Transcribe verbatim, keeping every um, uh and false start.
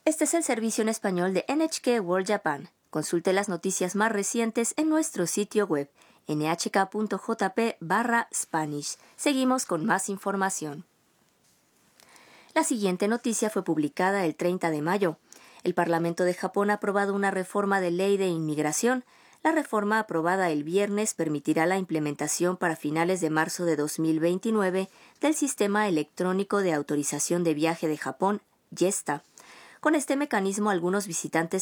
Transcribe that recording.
Este es el servicio en español de N H K World Japan. Consulte las noticias más recientes en nuestro sitio web ene hache ka punto jota pe barra Spanish. Seguimos con más información. La siguiente noticia fue publicada el treinta de mayo. El Parlamento de Japón ha aprobado una reforma de ley de inmigración. La reforma aprobada el viernes permitirá la implementación para finales de marzo de dos mil veintinueve del Sistema Electrónico de Autorización de Viaje de Japón, JESTA. Con este mecanismo, algunos visitantes